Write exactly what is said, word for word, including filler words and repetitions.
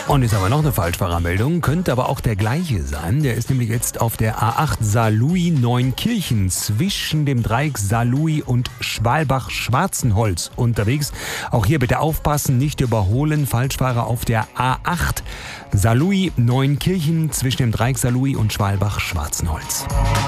Und ist aber noch eine Falschfahrermeldung, könnte aber auch der gleiche sein. Der ist nämlich jetzt auf der A acht Saarlouis-Neunkirchen zwischen dem Dreieck Saarlouis und Schwalbach-Schwarzenholz unterwegs. Auch hier bitte aufpassen, nicht überholen. Falschfahrer auf der A acht Saarlouis-Neunkirchen zwischen dem Dreieck Saarlouis und Schwalbach-Schwarzenholz.